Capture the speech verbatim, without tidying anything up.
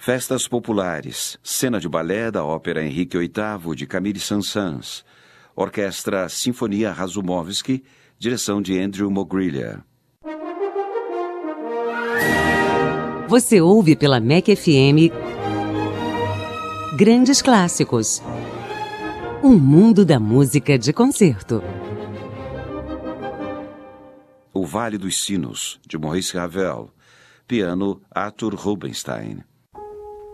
Festas populares, cena de balé da ópera Henrique oitavo de Camille Saint-Saëns, Orquestra Sinfonia Razumovsky, direção de Andrew Mogrilha. Você ouve pela M E C F M Grandes Clássicos. Um mundo da música de concerto. O Vale dos Sinos, de Maurice Ravel. Piano, Arthur Rubinstein.